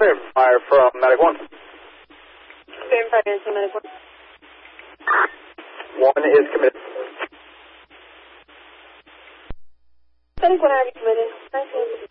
clear fire from Medic 1. Clear fire from Medic 1. 1 is committed. Medic 1 already committed. Thank you.